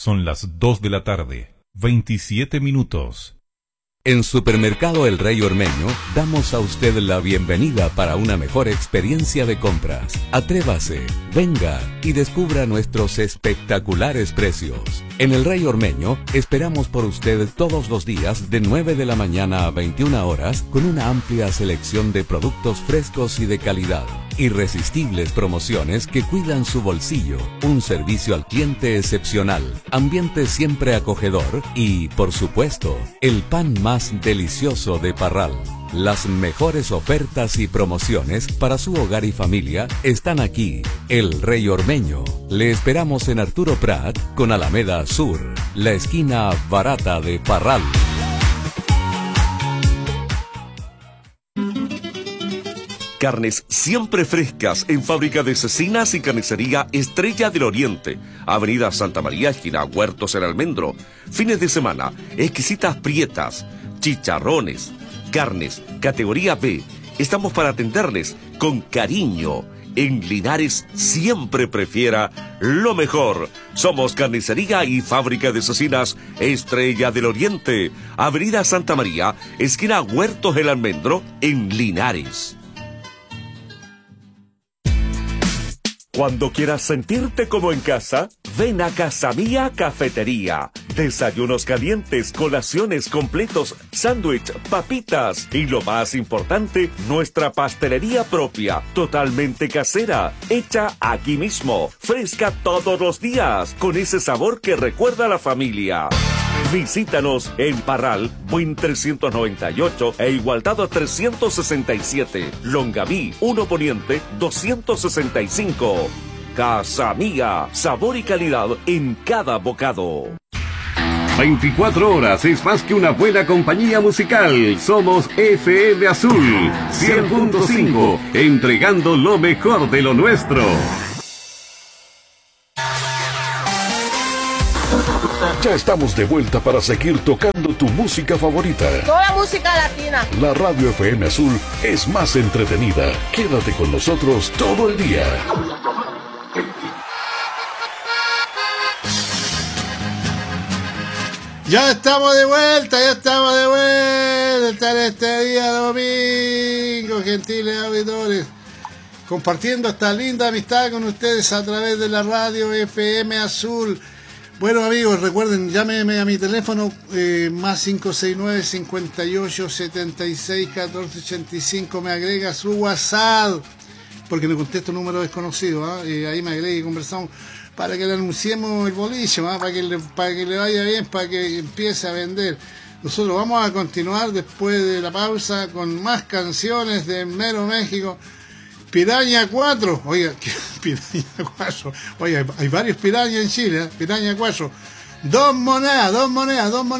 Son las 2 de la tarde, 27 minutos. En Supermercado El Rey Ormeño damos a usted la bienvenida para una mejor experiencia de compras. Atrévase, venga y descubra nuestros espectaculares precios. En El Rey Ormeño esperamos por usted todos los días de 9 de la mañana a 21 horas con una amplia selección de productos frescos y de calidad. Irresistibles promociones que cuidan su bolsillo, un servicio al cliente excepcional, ambiente siempre acogedor y, por supuesto, el pan más delicioso de Parral. Las mejores ofertas y promociones para su hogar y familia están aquí. El Rey Ormeño. Le esperamos en Arturo Prat con Alameda Sur, la esquina barata de Parral. Carnes siempre frescas en Fábrica de Cecinas y Carnicería Estrella del Oriente. Avenida Santa María, esquina Huertos El Almendro. Fines de semana, exquisitas prietas, chicharrones, carnes, categoría B. Estamos para atenderles con cariño. En Linares siempre prefiera lo mejor. Somos Carnicería y Fábrica de Cecinas Estrella del Oriente. Avenida Santa María, esquina Huertos El Almendro, en Linares. Cuando quieras sentirte como en casa, ven a Casa Mía Cafetería. Desayunos calientes, colaciones completos, sándwich, papitas y lo más importante, nuestra pastelería propia, totalmente casera, hecha aquí mismo, fresca todos los días, con ese sabor que recuerda a la familia. Visítanos en Parral, Buin 398 e Igualdad 367. Longaví, 1 Poniente, 265. Casa Mía, sabor y calidad en cada bocado. 24 horas es más que una buena compañía musical. Somos FM Azul 100.5, entregando lo mejor de lo nuestro. Ya estamos de vuelta para seguir tocando tu música favorita. Toda música latina. La radio FM Azul es más entretenida. Quédate con nosotros todo el día. Ya estamos de vuelta en este día domingo, gentiles auditores, compartiendo esta linda amistad con ustedes a través de la radio FM Azul. Bueno, amigos, recuerden, llámenme a mi teléfono más 569-5876-1485, me agrega su WhatsApp, porque me contesto un número desconocido, ahí me agrega y conversamos para que le anunciemos el boliche, para que le vaya bien, para que empiece a vender. Nosotros vamos a continuar después de la pausa con más canciones de Mero México. Piraña 4, oiga, Piraña 4, oiga, hay varios pirañas en Chile, Piraña 4, dos monedas.